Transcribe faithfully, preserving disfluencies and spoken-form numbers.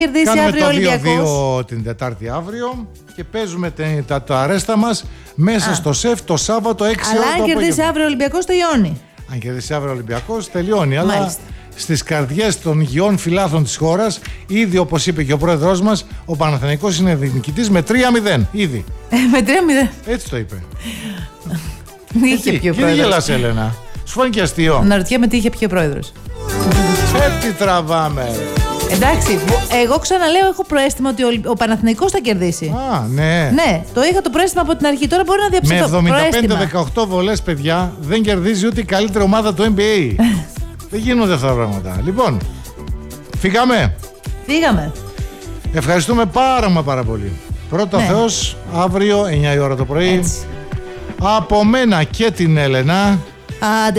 Κερδίσει αύριο ο Ολυμπιακός. Κάνουμε το δύο δύο την Τετάρτη αύριο και παίζουμε τα, τα αρέστα μας μέσα Α. στο ΣΕΦ το Σάββατο έξι ώρα. Αλλά αν κερδίσει αύριο ο Ολυμπιακός τελειώνει. Αν κερδίσει αύριο ο Ολυμπιακός τελειώνει. Μάλιστα. Αλλά στις καρδιές των υγιών φιλάθλων της χώρας, ήδη όπως είπε και ο πρόεδρος μας, ο Παναθηναϊκός είναι νικητής με τρία μηδέν. Ήδη. Με τρία μηδέν. Έτσι το είπε. Τι είχε πει ο πρόεδρος. Τι γελάς, Έλενα. Σου φάνηκε αστείο. Να ρωτιέμαι τι είχε πει ο πρόεδρος. Έτσι τραβάμε. Εντάξει, εγώ ξαναλέω, έχω προαίσθημα ότι ο Παναθηναϊκός θα κερδίσει. Α, ναι. Ναι, το είχα το προαίσθημα από την αρχή. Τώρα μπορεί να διαψευδώ. Με εβδομήντα πέντε δεκαοκτώ βολές, παιδιά, δεν κερδίζει ούτε η καλύτερη ομάδα του N B A. Δεν γίνονται αυτά τα πράγματα. Λοιπόν, φύγαμε. Φύγαμε. Ευχαριστούμε πάρα μα πάρα πολύ. Πρώτα ναι. Θεός, αύριο εννιά η ώρα το πρωί. Έτσι. Από μένα και την Έλενα. Άντε.